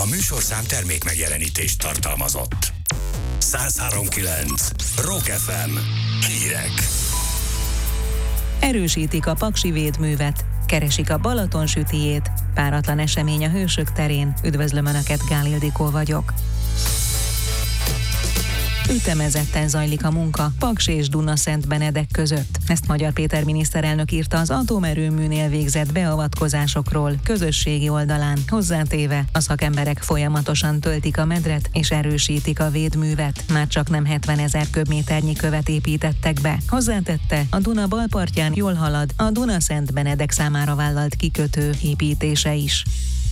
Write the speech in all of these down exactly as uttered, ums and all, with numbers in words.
A műsorszám termék megjelenítést tartalmazott. száz három kilenc Rock ef em. Hírek. Erősítik a Paksi védművet, keresik a Balaton sütijét, páratlan esemény a Hősök terén. Üdvözlöm Önöket, Gál Ildikó vagyok. Ütemezetten zajlik a munka Paks és Dunaszentbenedek között. Ezt Magyar Péter miniszterelnök írta az atomerőműnél végzett beavatkozásokról közösségi oldalán. Hozzátéve, a szakemberek folyamatosan töltik a medret és erősítik a védművet. Már csak nem hetvenezer köbméternyi követ építettek be. Hozzátette, a Duna balpartján jól halad a Dunaszentbenedek számára vállalt kikötő építése is.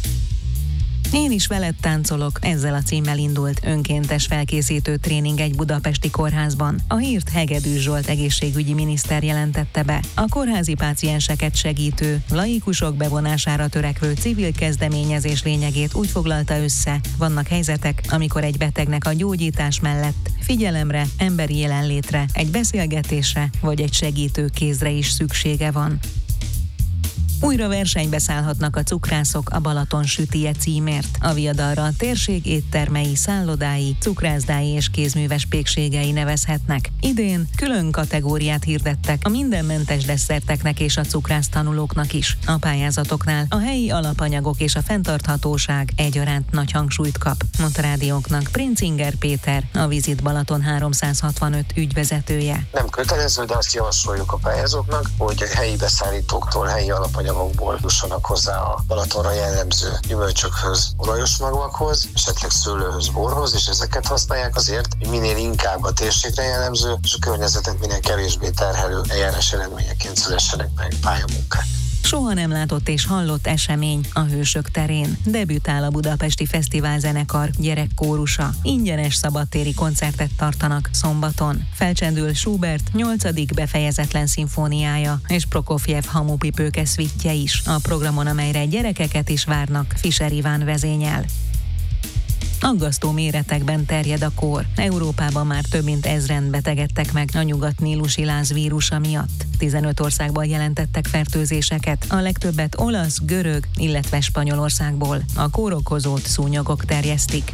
Én is veled táncolok, ezzel a címmel indult önkéntes felkészítő tréning egy budapesti kórházban. A hírt Hegedűs Zsolt egészségügyi miniszter jelentette be. A kórházi pácienseket segítő, laikusok bevonására törekvő civil kezdeményezés lényegét úgy foglalta össze, vannak helyzetek, amikor egy betegnek a gyógyítás mellett figyelemre, emberi jelenlétre, egy beszélgetésre vagy egy segítő kézre is szüksége van. Újra versenybe szállhatnak a cukrászok a Balaton sütije címért. A viadalra a térség éttermei, szállodái, cukrászdái és kézműves pékségei nevezhetnek. Idén külön kategóriát hirdettek a mindenmentes desszerteknek és a cukrásztanulóknak is. A pályázatoknál a helyi alapanyagok és a fenntarthatóság egyaránt nagy hangsúlyt kap, mondta rádiónknak Princinger Péter, a Visit Balaton háromszázhatvanöt ügyvezetője. Nem kötelező, de azt javasoljuk a pályázóknak, hogy helyi beszállítóktól, helyi alapanyagok jussanak hozzá a Balatonra jellemző gyümölcsökhöz, olajos magvakhoz, esetleg szőlőhöz, borhoz, és ezeket használják azért, hogy minél inkább a térségre jellemző, és a környezetet minél kevésbé terhelő eljárás eredményeként szülessenek meg pályamunkák. Soha nem látott és hallott esemény a Hősök terén. Debütál a Budapesti Fesztiválzenekar gyerekkórusa. Ingyenes szabadtéri koncertet tartanak szombaton. Felcsendül Schubert nyolcadik befejezetlen szimfóniája és Prokofjev hamupipőke szvittje is. A programon, amelyre gyerekeket is várnak, Fischer Iván vezényel. Aggasztó méretekben terjed a kór. Európában már több mint ezren betegedtek meg a nyugat-nílusi láz vírusa miatt. tizenöt országban jelentettek fertőzéseket, a legtöbbet olasz, görög, illetve Spanyolországból. A kórokozót szúnyogok terjesztik.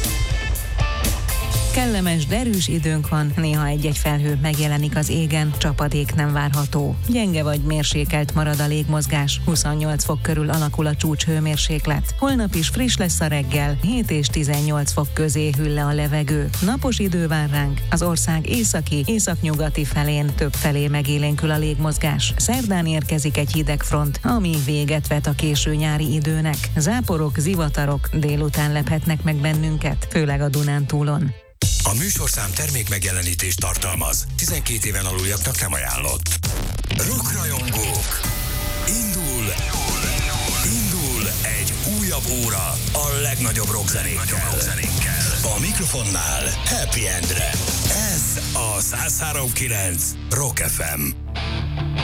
Kellemes, derűs időnk van, néha egy-egy felhő megjelenik az égen, csapadék nem várható. Gyenge vagy mérsékelt marad a légmozgás, huszonnyolc fok körül alakul a csúcshőmérséklet. Holnap is friss lesz a reggel, hét és tizennyolc fok közé hűl le a levegő. Napos idő vár ránk, az ország északi, északnyugati felén több felé megélénkül a légmozgás. Szerdán érkezik egy hideg front, ami véget vet a késő nyári időnek. Záporok, zivatarok délután lephetnek meg bennünket, főleg a Dunántúlon. A műsorszám termék megjelenítést tartalmaz. tizenkét éven aluljaknak nem ajánlott. Rockrajongók! Indul! Indul egy újabb óra a legnagyobb rockzenékkel. A mikrofonnál Happy Endre. Ez a száz három kilenc Rock ef em.